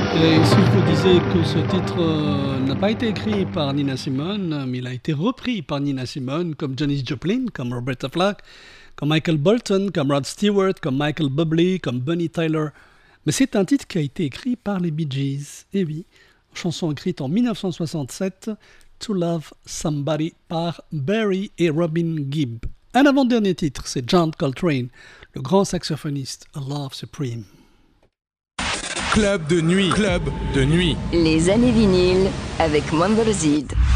Et si je vous disais que ce titre n'a pas été écrit par Nina Simone, mais il a été repris par Nina Simone, comme Janis Joplin, comme Roberta Flack, comme Michael Bolton, comme Rod Stewart, comme Michael Bublé, comme Bonnie Tyler. Mais c'est un titre qui a été écrit par les Bee Gees. Et oui, chanson écrite en 1967, To Love Somebody par Barry et Robin Gibb. Un avant-dernier titre, c'est John Coltrane, le grand saxophoniste, A Love Supreme. Club de nuit. Club de nuit. Les années vinyles avec Manverzid.